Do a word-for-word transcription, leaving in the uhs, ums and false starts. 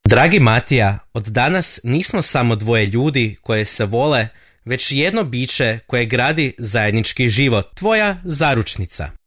Dragi Matija, od danas nismo samo dvoje ljudi koje se vole, već jedno biće koje gradi zajednički život, tvoja zaručnica.